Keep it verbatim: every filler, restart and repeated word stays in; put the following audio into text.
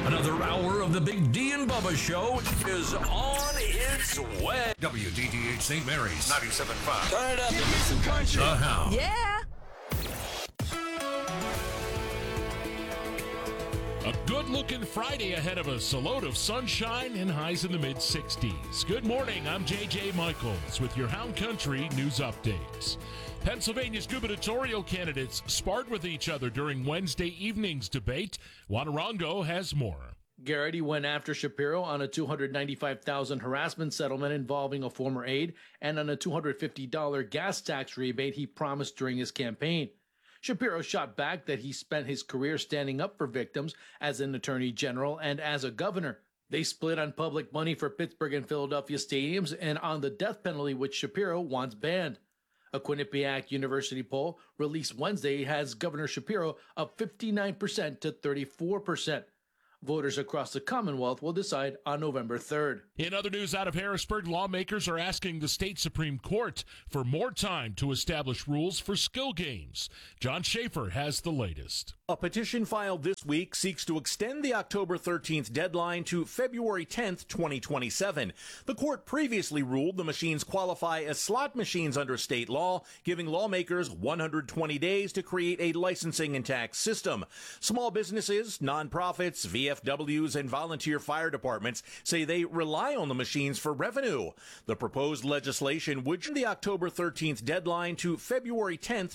Another hour of the Big D and Bubba Show is on its way. W D D H Saint Mary's ninety-seven point five. Turn it up. Give me some country. The Hound. Yeah. A good-looking Friday ahead of us. A load of sunshine and highs in the mid-sixties. Good morning. I'm J J Michaels with your Hound Country news updates. Pennsylvania's gubernatorial candidates sparred with each other during Wednesday evening's debate. Wanarongo has more. Garrity went after Shapiro on a two hundred ninety-five thousand dollars harassment settlement involving a former aide and on a two hundred fifty dollars gas tax rebate he promised during his campaign. Shapiro shot back that he spent his career standing up for victims as an attorney general and as a governor. They split on public money for Pittsburgh and Philadelphia stadiums and on the death penalty, which Shapiro wants banned. A Quinnipiac University poll released Wednesday has Governor Shapiro up fifty-nine percent to thirty-four percent. Voters across the Commonwealth will decide on November third. In other news out of Harrisburg, lawmakers are asking the state Supreme Court for more time to establish rules for skill games. John Schaefer has the latest. A petition filed this week seeks to extend the October thirteenth deadline to February tenth, twenty twenty-seven. The court previously ruled the machines qualify as slot machines under state law, giving lawmakers one hundred twenty days to create a licensing and tax system. Small businesses, nonprofits, V F Ws, and volunteer fire departments say they rely on the machines for revenue. The proposed legislation would turn the October thirteenth deadline to February tenth,